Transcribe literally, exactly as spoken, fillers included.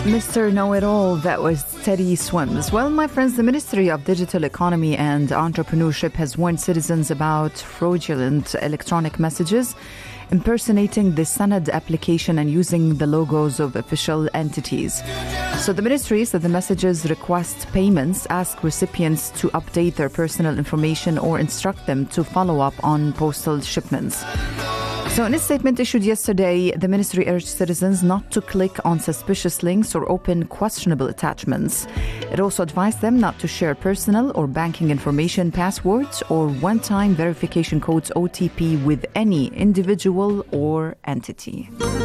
Mister Know-It-All, that was Teddy Swims. Well, my friends, the Ministry of Digital Economy and Entrepreneurship has warned citizens about fraudulent electronic messages impersonating the Sanad application and using the logos of official entities. So the ministry said the messages request payments, ask recipients to update their personal information, or instruct them to follow up on postal shipments. So in a statement issued yesterday, the ministry urged citizens not to click on suspicious links or open questionable attachments. It also advised them not to share personal or banking information, passwords, or one-time verification codes O T P with any individual or entity.